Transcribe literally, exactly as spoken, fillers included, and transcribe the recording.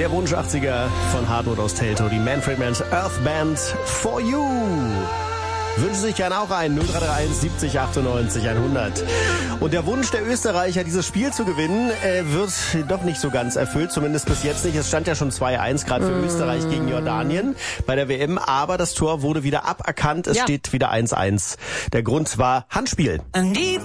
Der Wunsch achtziger von Hardwood aus Teltow, die Manfred Mann's Earth Band For You. Wünschen sich gerne auch ein null drei drei eins siebzig achtundneunzig hundert. Und der Wunsch der Österreicher, dieses Spiel zu gewinnen, äh, wird doch nicht so ganz erfüllt, zumindest bis jetzt nicht. Es stand ja schon zwei eins gerade für mm. Österreich gegen Jordanien bei der W M, aber das Tor wurde wieder aberkannt. Es ja. steht wieder eins eins. Der Grund war Handspiel. And deep